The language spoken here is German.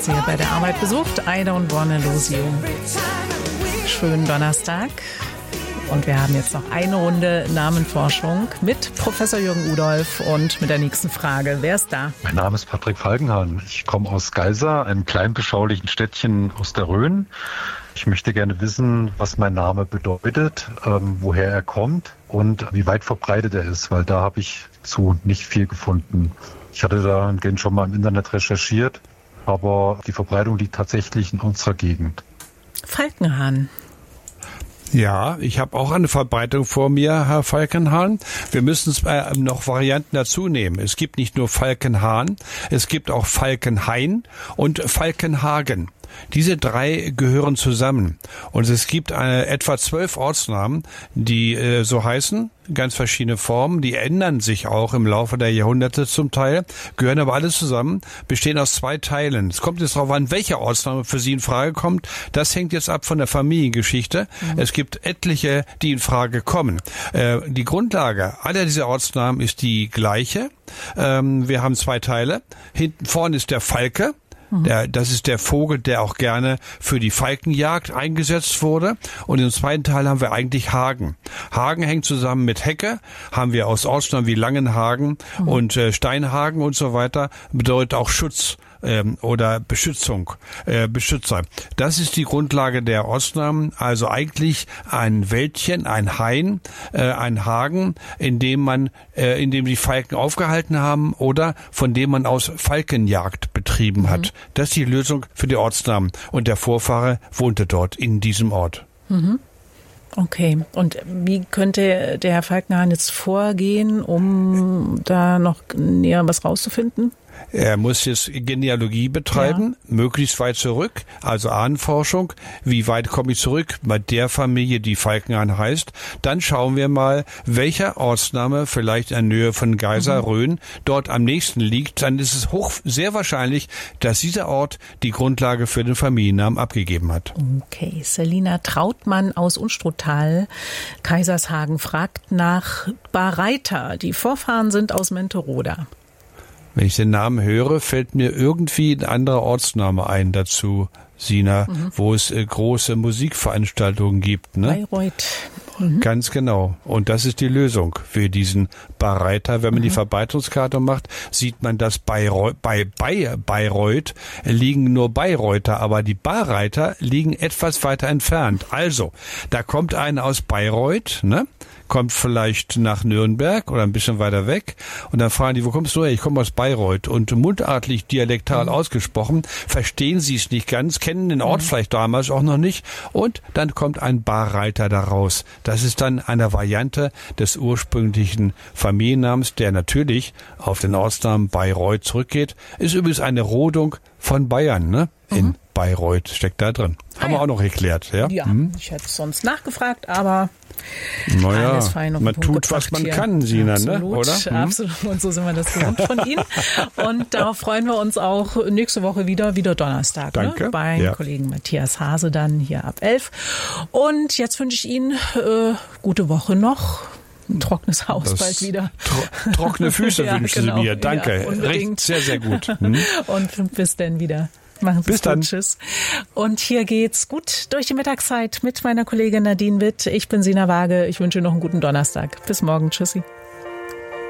sie bei der Arbeit besucht. I don't wanna lose you. Schönen Donnerstag. Und wir haben jetzt noch eine Runde Namenforschung mit Professor Jürgen Udolph und mit der nächsten Frage. Wer ist da? Mein Name ist Patrick Falkenhahn. Ich komme aus Geisa, einem kleinen beschaulichen Städtchen aus der Rhön. Ich möchte gerne wissen, was mein Name bedeutet, woher er kommt und wie weit verbreitet er ist, weil da habe ich zu nicht viel gefunden. Ich hatte da schon mal im Internet recherchiert, aber die Verbreitung liegt tatsächlich in unserer Gegend. Falkenhahn. Ja, ich habe auch eine Verbreitung vor mir, Herr Falkenhahn. Wir müssen noch Varianten dazu nehmen. Es gibt nicht nur Falkenhahn, es gibt auch Falkenhain und Falkenhagen. Diese drei gehören zusammen. Und es gibt etwa 12 Ortsnamen, die so heißen, ganz verschiedene Formen. Die ändern sich auch im Laufe der Jahrhunderte zum Teil, gehören aber alles zusammen, bestehen aus 2 Teilen. Es kommt jetzt darauf an, welche Ortsname für Sie in Frage kommt. Das hängt jetzt ab von der Familiengeschichte. Es gibt etliche, die in Frage kommen. Die Grundlage aller dieser Ortsnamen ist die gleiche. Wir haben 2 Teile. Hinten vorne ist der Falke. Das ist der Vogel, der auch gerne für die Falkenjagd eingesetzt wurde. Und im zweiten Teil haben wir eigentlich Hagen. Hagen hängt zusammen mit Hecke, haben wir aus Ortsnamen wie Langenhagen und Steinhagen und so weiter, bedeutet auch Schutz oder Beschützung, Beschützer. Das ist die Grundlage der Ortsnamen, also eigentlich ein Wäldchen, ein Hain, ein Hagen, in dem die Falken aufgehalten haben oder von dem man aus Falkenjagd betrieben hat. Das ist die Lösung für die Ortsnamen. Und der Vorfahre wohnte dort in diesem Ort. Okay. Und wie könnte der Herr Falkenhahn jetzt vorgehen, um da noch näher was rauszufinden? Er muss jetzt Genealogie betreiben, möglichst weit zurück, also Ahnenforschung. Wie weit komme ich zurück bei der Familie, die Falkenhahn heißt? Dann schauen wir mal, welcher Ortsname vielleicht in der Nähe von Geisa, Rhön, dort am nächsten liegt. Dann ist es sehr wahrscheinlich, dass dieser Ort die Grundlage für den Familiennamen abgegeben hat. Okay, Selina Trautmann aus Unstruttal, Kaisershagen, fragt nach Bareiter. Die Vorfahren sind aus Menteroda. Wenn ich den Namen höre, fällt mir irgendwie ein anderer Ortsname ein dazu, Sina, wo es große Musikveranstaltungen gibt. Ne? Bayreuth. Ganz genau. Und das ist die Lösung für diesen Bareiter. Wenn man die Verbreitungskarte macht, sieht man, dass bei Bayreuth liegen nur Bayreuther, aber die Bareiter liegen etwas weiter entfernt. Also, da kommt einer aus Bayreuth, ne? Kommt vielleicht nach Nürnberg oder ein bisschen weiter weg und dann fragen die, wo kommst du her? Ich komme aus Bayreuth. Und mundartlich, dialektal ausgesprochen, verstehen sie es nicht ganz, kennen den Ort vielleicht damals auch noch nicht und dann kommt ein Bareiter daraus. Das ist dann eine Variante des ursprünglichen Familiennamens, der natürlich auf den Ortsnamen Bayreuth zurückgeht. Ist übrigens eine Rodung von Bayern, ne? In Bayreuth steckt da drin. Haben wir auch noch erklärt, ja? Ja, ich hätte sonst nachgefragt, aber naja, alles fein auf den man Punkt tut, was man hier. kann, Sina, Absolut, ne? Oder? Absolut. Und so sind wir das gewohnt von Ihnen. Und darauf freuen wir uns auch nächste Woche wieder Donnerstag. Danke. Ne? Beim Kollegen Matthias Hase dann hier ab 11. Und jetzt wünsche ich Ihnen gute Woche noch. Ein trockenes Haus bald wieder. Trockene Füße wünschen Sie mir. Danke. Ja, unbedingt. Sehr, sehr gut. Und bis dann wieder. Machen Sie es gut. Tschüss. Und hier geht's gut durch die Mittagszeit mit meiner Kollegin Nadine Witt. Ich bin Sina Waage. Ich wünsche noch einen guten Donnerstag. Bis morgen. Tschüssi.